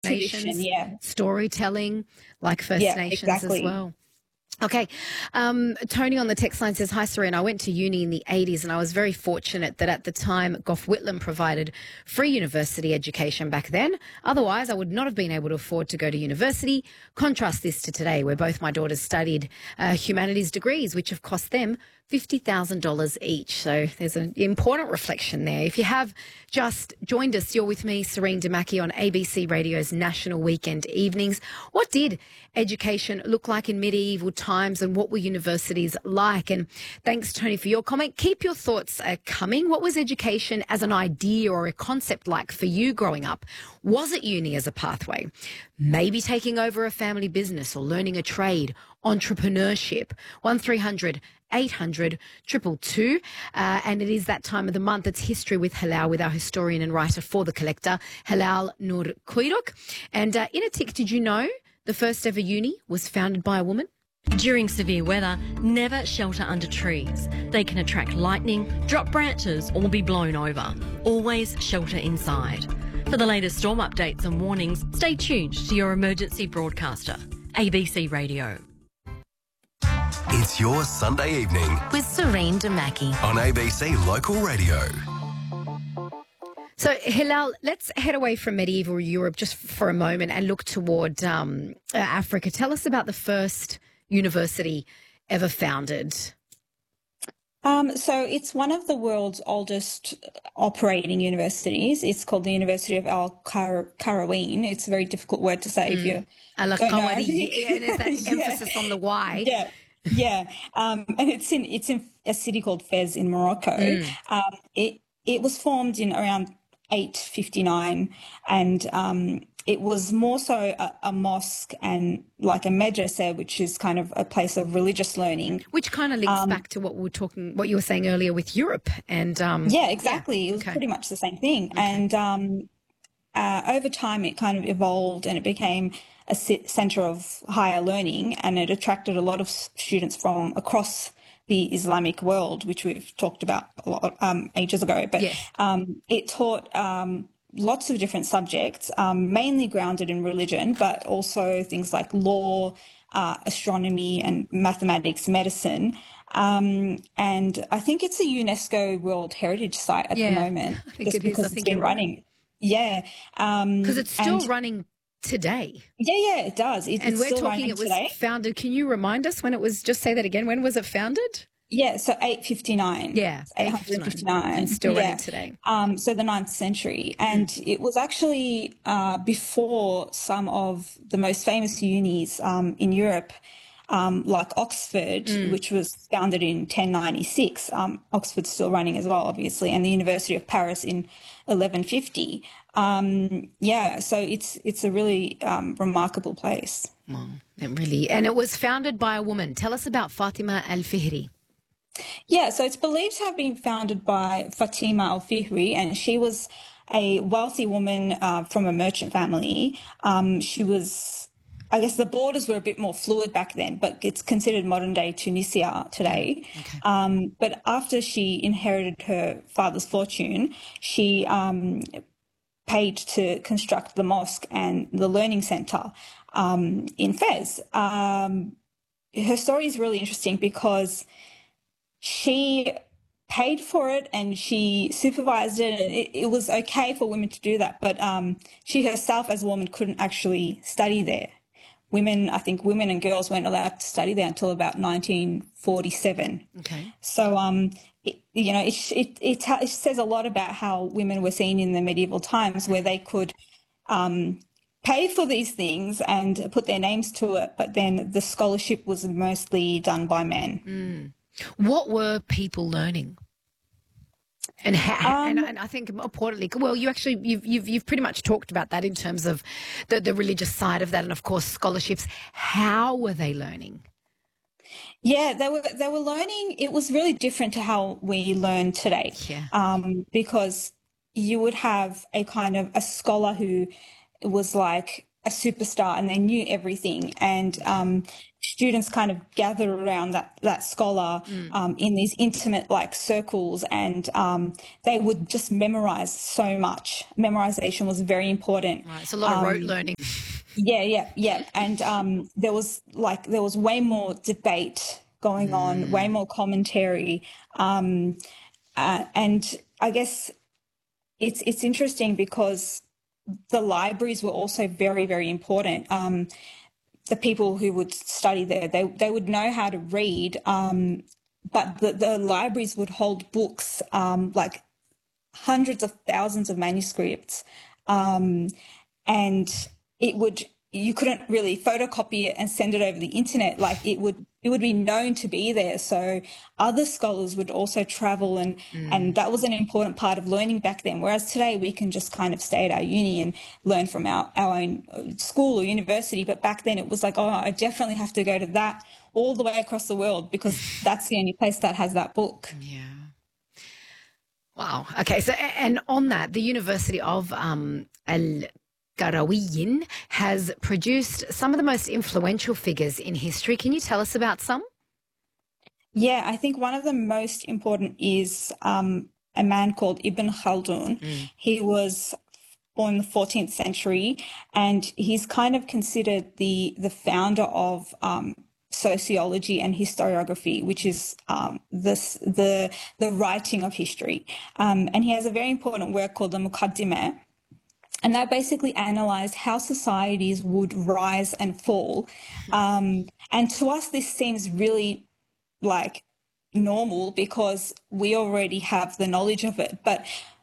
Nations, yeah. storytelling, like First Nations exactly. as well. Okay. Tony on the text line says, hi, Serena. I went to uni in the 80s and I was very fortunate that at the time Gough Whitlam provided free university education back then. Otherwise, I would not have been able to afford to go to university. Contrast this to today, where both my daughters studied humanities degrees, which have cost them $50,000 each. So there's an important reflection there. If you have just joined us, you're with me, Serene Damaki, on ABC Radio's National Weekend Evenings. What did education look like in medieval times and what were universities like? And thanks, Tony, for your comment. Keep your thoughts coming. What was education as an idea or a concept like for you growing up? Was it uni as a pathway? Maybe taking over a family business or learning a trade, entrepreneurship? 1300 800 222. And it is that time of the month. It's History with Halal with our historian and writer for The Collector, Halal Nur Kuiruk. And in a tick, did you know the first ever uni was founded by a woman? During severe weather, never shelter under trees. They can attract lightning, drop branches or be blown over. Always shelter inside. For the latest storm updates and warnings, stay tuned to your emergency broadcaster, ABC Radio. It's your Sunday evening with Serene Damaki on ABC Local Radio. So, Hilal, let's head away from medieval Europe just for a moment and look toward Africa. Tell us about the first university ever founded. So it's one of the world's oldest operating universities. It's called the University of Al-Qarawiyyin. It's a very difficult word to say if you don't know. And there's that emphasis on the Y. Yeah. And it's in a city called Fez in Morocco. It was formed in around 859 and it was more so a mosque and like a madrasa, which is kind of a place of religious learning. Which kind of links back to what you were saying earlier with Europe. And yeah, exactly. Yeah. It was pretty much the same thing. Okay. And over time it kind of evolved and it became a centre of higher learning, and it attracted a lot of students from across the Islamic world, which we've talked about a lot ages ago. But it taught lots of different subjects, mainly grounded in religion, but also things like law, astronomy and mathematics, medicine. And I think it's a UNESCO World Heritage Site at the moment. I think it is. I think it's running. Right. Yeah. Because it's still running today. Yeah, it does. And we're talking it was founded. Can you remind us when it was? Just say that again. When was it founded? Yeah, so 859. Yeah, 859. And still running today. So the 9th century. And it was actually before some of the most famous unis in Europe, like Oxford, which was founded in 1096. Oxford's still running as well, obviously, and the University of Paris in 1150. So it's a really remarkable place. Well, and it was founded by a woman. Tell us about Fatima al-Fihri. Yeah, so it's believed to have been founded by Fatima al-Fihri, and she was a wealthy woman from a merchant family. She was, I guess the borders were a bit more fluid back then, but it's considered modern-day Tunisia today. Okay. But after she inherited her father's fortune, she paid to construct the mosque and the learning centre in Fez. Her story is really interesting because she paid for it and she supervised it, and it was okay for women to do that, but she herself as a woman couldn't actually study there. I think women and girls weren't allowed to study there until about 1947. Okay. So, it says a lot about how women were seen in the medieval times, where they could pay for these things and put their names to it, but then the scholarship was mostly done by men. What were people learning? And how, and I think importantly, well, you've pretty much talked about that in terms of the religious side of that, and of course scholarships. How were they learning? Yeah, they were learning. It was really different to how we learn today. Yeah. Because you would have a kind of a scholar who was like a superstar and they knew everything. And students kind of gathered around that scholar in these intimate like circles, and they would just memorize so much. Memorization was very important. Right, it's a lot of rote learning. Yeah. And there was way more debate going on, way more commentary. And I guess it's interesting because the libraries were also very, very important. The people who would study there, they would know how to read, but the libraries would hold books, like hundreds of thousands of manuscripts, and you couldn't really photocopy it and send it over the internet. Like it would be known to be there. So other scholars would also travel, and that was an important part of learning back then. Whereas today we can just kind of stay at our uni and learn from our own school or university. But back then it was like, oh, I definitely have to go to that all the way across the world because that's the only place that has that book. Yeah. Wow. Okay. So, and on that, the University of Qarawiyyin has produced some of the most influential figures in history. Can you tell us about some? Yeah, I think one of the most important is a man called Ibn Khaldun. He was born in the 14th century, and he's kind of considered the founder of sociology and historiography, which is the writing of history. And he has a very important work called the Muqaddimah. And that basically analysed how societies would rise and fall. And to us, this seems really like normal because we already have the knowledge of it. But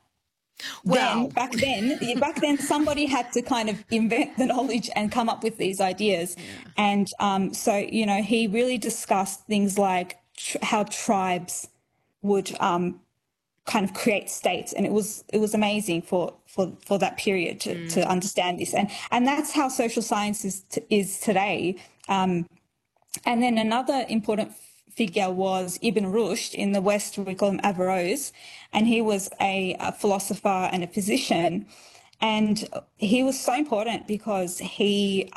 back then, somebody had to kind of invent the knowledge and come up with these ideas. Yeah. And so, he really discussed things like how tribes would kind of create states, and it was amazing for that period to understand this, and that's how social science is today. And then another important figure was Ibn Rushd. In the West we call him Averroes, and he was a philosopher and a physician, and he was so important because he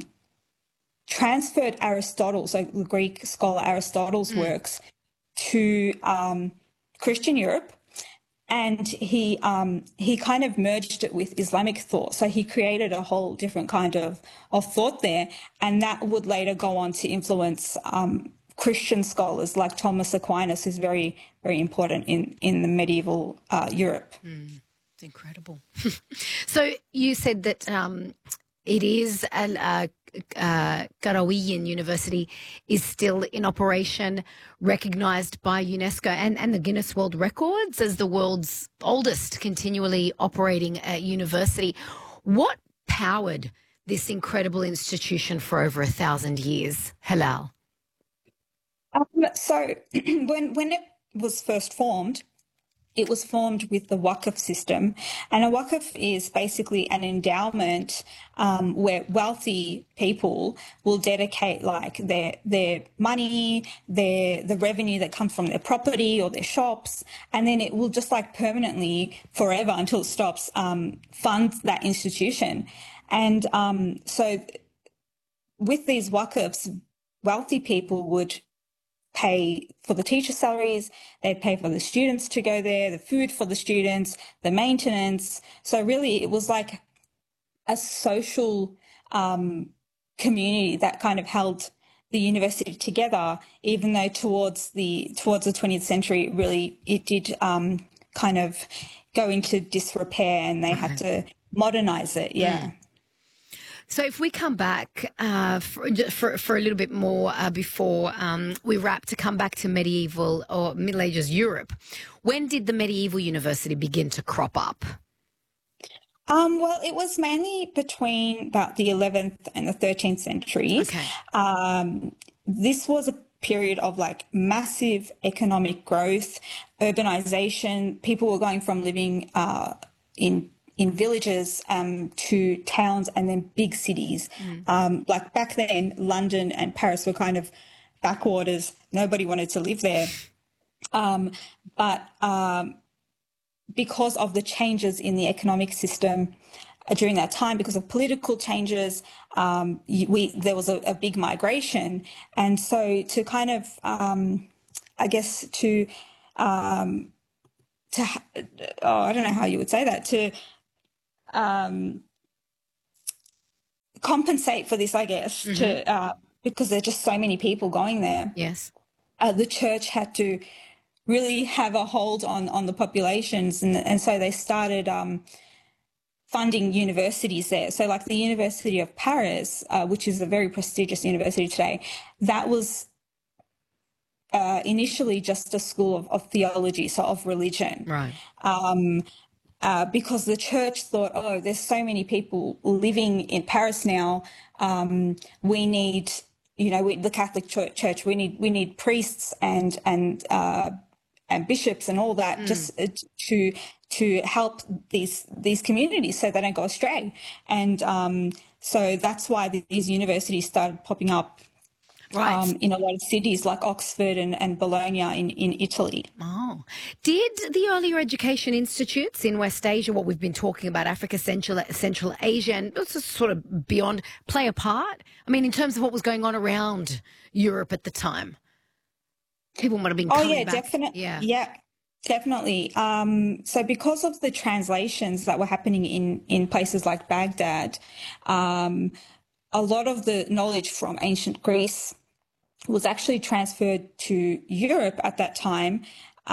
transferred Aristotle, so the Greek scholar Aristotle's works, to Christian Europe. And he kind of merged it with Islamic thought. So he created a whole different kind of thought there. And that would later go on to influence Christian scholars like Thomas Aquinas, who's very, very important in the medieval Europe. It's incredible. So you said that it is Qarawiyyin University is still in operation, recognised by UNESCO and the Guinness World Records as the world's oldest continually operating university. What powered this incredible institution for over 1,000 years, Hilal? So when it was first formed, it was formed with the Waqf system, and a Waqf is basically an endowment where wealthy people will dedicate like their money, the revenue that comes from their property or their shops, and then it will just like permanently, forever until it stops, fund that institution. And so with these Waqfs, wealthy people would pay for the teacher salaries, they'd pay for the students to go there, the food for the students, the maintenance. So really it was like a social community that kind of held the university together, even though towards the 20th century, really it did kind of go into disrepair and they had to modernize it. Yeah. So if we come back for a little bit more before we wrap, to come back to medieval or Middle Ages Europe, when did the medieval university begin to crop up? Well, it was mainly between about the 11th and the 13th centuries. Okay. This was a period of like massive economic growth, urbanization. People were going from living in villages to towns and then big cities. Like back then, London and Paris were kind of backwaters. Nobody wanted to live there. But because of the changes in the economic system, during that time because of political changes. There was a big migration, and so to kind of, I guess I don't know how you would say that, to compensate for this, I guess, because there's just so many people going there. Yes. The church had to really have a hold on the populations, and so they started funding universities there. So like the University of Paris, which is a very prestigious university today, that was initially just a school of theology, so of religion. Right. Because the church thought, oh, there's so many people living in Paris now. We need, the Catholic Church. We need priests and bishops and all that, just to help these communities so they don't go astray. And so that's why these universities started popping up. Right. In a lot of cities like Oxford and Bologna in Italy. Oh. Did the earlier education institutes in West Asia, what we've been talking about, Africa, Central Asia, and also sort of beyond, play a part? I mean, in terms of what was going on around Europe at the time? People might have been coming back. Definitely. Yeah, definitely. So because of the translations that were happening in places like Baghdad, a lot of the knowledge from ancient Greece was actually transferred to Europe at that time.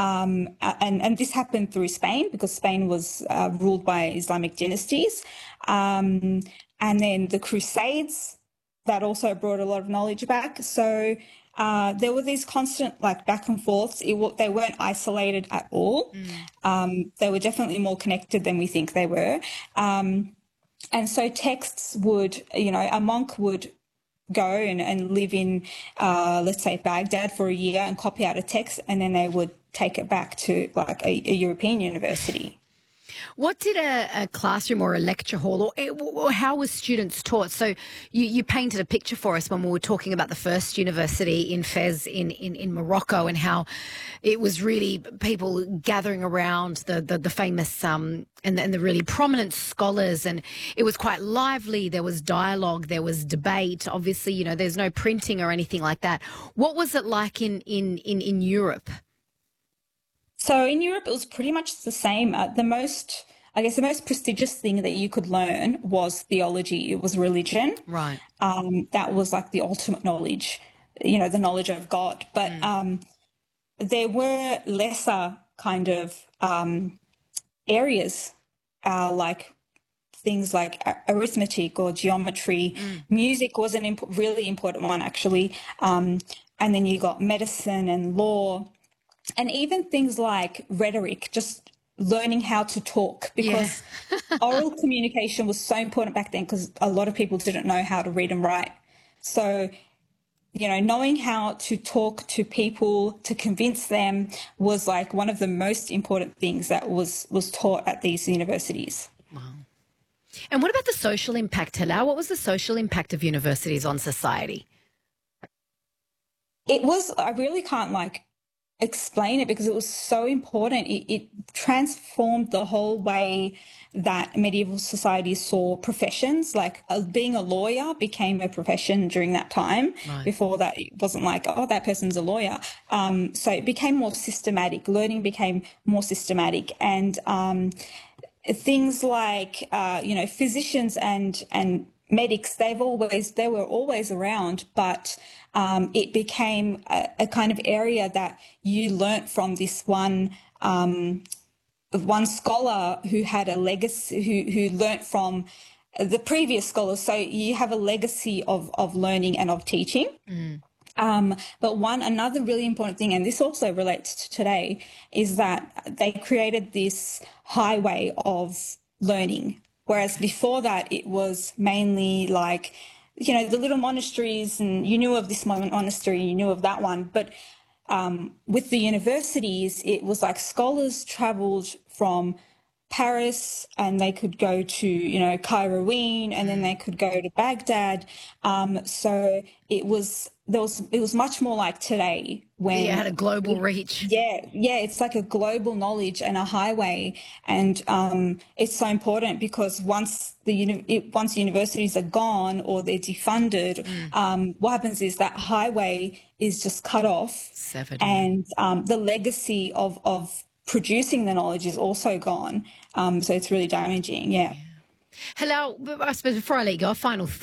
And this happened through Spain because Spain was ruled by Islamic dynasties. And then the Crusades, that also brought a lot of knowledge back. So there were these constant back and forths. They weren't isolated at all. They were definitely more connected than we think they were. And so texts would, a monk would go and live in, let's say, Baghdad for a year and copy out a text, and then they would take it back to a European university. What did a classroom or a lecture hall, or how were students taught? So you painted a picture for us when we were talking about the first university in Fez in Morocco, and how it was really people gathering around the famous and the really prominent scholars, and it was quite lively. There was dialogue, there was debate. Obviously, there's no printing or anything like that. What was it like in Europe? So in Europe, it was pretty much the same. The most prestigious thing that you could learn was theology. It was religion. Right. That was the ultimate knowledge, the knowledge of God. But there were lesser kind of areas like things like arithmetic or geometry. Music was a really important one, actually. And then you got medicine and law. And even things like rhetoric, just learning how to talk, because oral communication was so important back then because a lot of people didn't know how to read and write. So, knowing how to talk to people, to convince them was one of the most important things that was taught at these universities. Wow. And what about the social impact, Helal? What was the social impact of universities on society? It was, I really can't explain it because it was so important. It transformed the whole way that medieval society saw professions. Being a lawyer became a profession during that time. Right. Before that, it wasn't that person's a lawyer. So it became more systematic. Learning became more systematic, and things like physicians and medics, they were always around, but it became a kind of area that you learnt from this one scholar who had a legacy, who learnt from the previous scholars. So you have a legacy of learning and of teaching. But another really important thing, and this also relates to today, is that they created this highway of learning. Whereas before that, it was mainly the little monasteries, and you knew of this monastery, you knew of that one. But with the universities, it was scholars travelled from Paris and they could go to, Kairouan, and then they could go to Baghdad. So it was it was much more like today when It had a global reach. yeah, it's like a global knowledge and a highway, and it's so important because once universities are gone or they're defunded, what happens is that highway is just cut off, Severed. and the legacy of producing the knowledge is also gone. So it's really damaging. Yeah. Hello, I suppose before I let you go, a final thought.